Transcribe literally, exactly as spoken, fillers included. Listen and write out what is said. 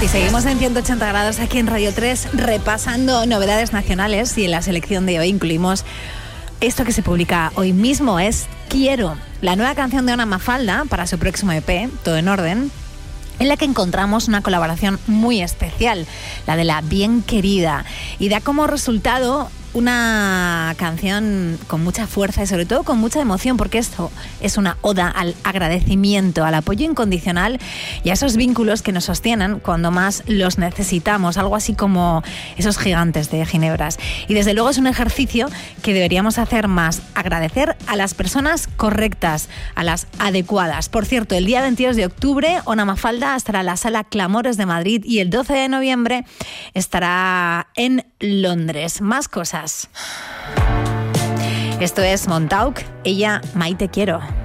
Y seguimos en ciento ochenta grados aquí en Radio tres, repasando novedades nacionales, y en la selección de hoy incluimos esto que se publica hoy mismo, es Quiero, la nueva canción de Ana Mafalda para su próximo E P, Todo en Orden, en la que encontramos una colaboración muy especial, la de La Bien Querida, y da como resultado una canción con mucha fuerza y sobre todo con mucha emoción, porque esto es una oda al agradecimiento, al apoyo incondicional y a esos vínculos que nos sostienen cuando más los necesitamos, algo así como esos gigantes de Ginebras. Y desde luego es un ejercicio que deberíamos hacer más, agradecer a las personas correctas, a las adecuadas. Por cierto, el día veintidós de octubre Ana Mafalda estará en la Sala Clamores de Madrid y el doce de noviembre estará en Londres. Más cosas. Esto es Montauk, ella Maite Quiero.